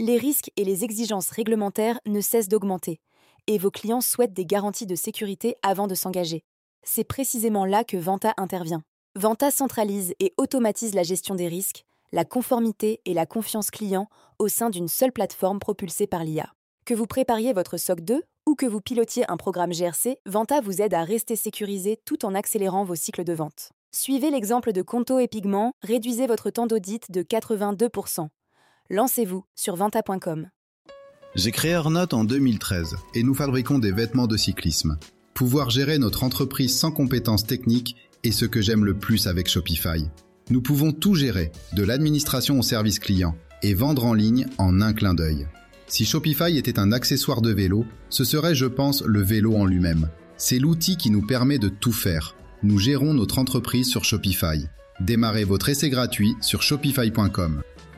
Les risques et les exigences réglementaires ne cessent d'augmenter, et vos clients souhaitent des garanties de sécurité avant de s'engager. C'est précisément là que Vanta intervient. Vanta centralise et automatise la gestion des risques, la conformité et la confiance client au sein d'une seule plateforme propulsée par l'IA. Que vous prépariez votre SOC 2 ou que vous pilotiez un programme GRC, Vanta vous aide à rester sécurisé tout en accélérant vos cycles de vente. Suivez l'exemple de Conto et Pigment, réduisez votre temps d'audit de 82%. Lancez-vous sur vanta.com. J'ai créé Earnote en 2013 et nous fabriquons des vêtements de cyclisme. Pouvoir gérer notre entreprise sans compétences techniques est ce que j'aime le plus avec Shopify. Nous pouvons tout gérer, de l'administration au service client, et vendre en ligne en un clin d'œil. Si Shopify était un accessoire de vélo, ce serait, je pense, le vélo en lui-même. C'est l'outil qui nous permet de tout faire. Nous gérons notre entreprise sur Shopify. Démarrez votre essai gratuit sur shopify.com.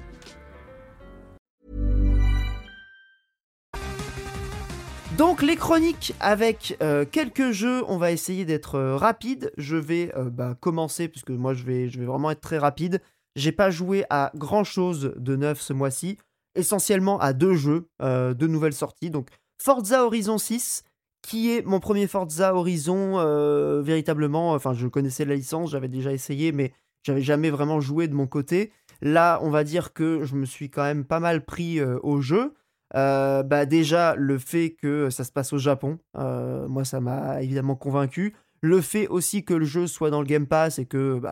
Donc les chroniques avec quelques jeux, on va essayer d'être rapide. Je vais commencer puisque moi je vais vraiment être très rapide. J'ai pas joué à grand chose de neuf ce mois-ci, essentiellement à 2 jeux, 2 nouvelles sorties. Donc Forza Horizon 6, qui est mon premier Forza Horizon véritablement. Enfin, je connaissais la licence, j'avais déjà essayé, mais j'avais jamais vraiment joué de mon côté. Là, on va dire que je me suis quand même pas mal pris au jeu. Déjà, le fait que ça se passe au Japon, moi, ça m'a évidemment convaincu. Le fait aussi que le jeu soit dans le Game Pass et que